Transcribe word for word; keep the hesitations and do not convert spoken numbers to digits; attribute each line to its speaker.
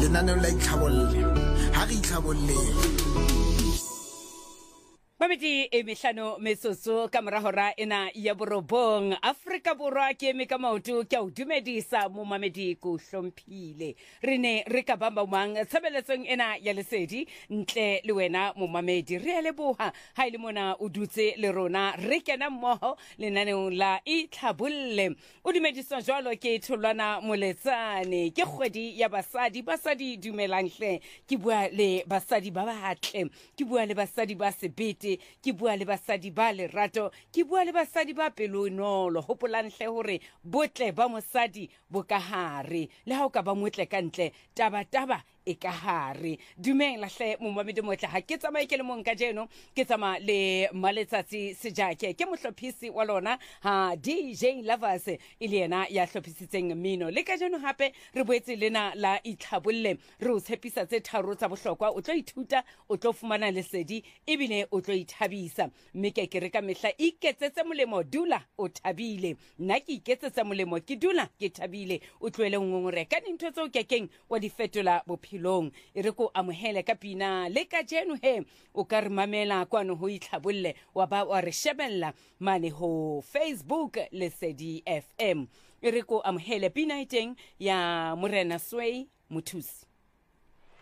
Speaker 1: lenaneo la itlhabolle ha re itlhabolleng.
Speaker 2: Mamedi e mehlano mesoso ka morahora ena ya borobong Afrika Borwa ke eme ka maoto ke a o dumedisa mo mamedi ko hlomphile re ne re ka bamba mang tshebeletsong ena ya lesedi ntle le wena mo mamedi re le boha ha ile mona o dutse le rona re kena mmoho lenaneong la itlhabolle o dumedisa jwalo ke tholwana moletsane ke kgwedi ya basadi basadi dumelang hle ke bua le basadi ba batle ke bua le basadi ba sebete ke bua le basadi ba lerato ke bua le basadi ba pelonolo hopolang hle hore botle ba mosadi bo ka hare le ha o ka ba motle ka ntle taba taba e ka hare dumela hle mo mamedi motle ha ke tsamaye ke le mong ka jeno ke tsama le maletsatsi sejake ke mohlophisi wa lona ha D J Lovers ile yena ya hlophisitseng mmino le ka jeno hape re boetse lena la itlhabolle re o tshepisa tse tharo tsa bohlokwa o tlo ithuta o tlo fumana lesedi ebile o tlo ithabisa mme ke ke re ka mehla iketsetse molemo dula o thabile nna ke iketsetse molemo ke dula ke thabile o tloele ngongore ka dintho tseo ke keng wa di fetola bophilong e re ko amohele ka pina le ka jeno he o ka re mamela kwano ho itlhabolle wa ba wa re shebella mane ho Facebook Lesedi F M e re ko amohele pina iteng ya Morena Sway Muthusi.